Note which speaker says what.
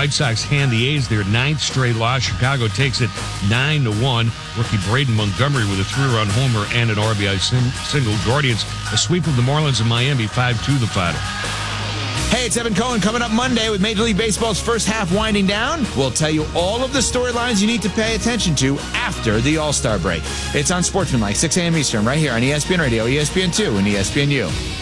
Speaker 1: White Sox hand the A's their 9th straight loss. Chicago takes it 9-1. Rookie Braden Montgomery with a 3-run homer and an RBI single. Guardians a sweep of the Marlins in Miami, 5-2 the final.
Speaker 2: Hey, it's Evan Cohen coming up Monday with Major League Baseball's first half winding down. We'll tell you all of the storylines you need to pay attention to after the All-Star break. It's on Sportsmanlike, 6 a.m. Eastern, right here on ESPN Radio, ESPN2, and ESPNU.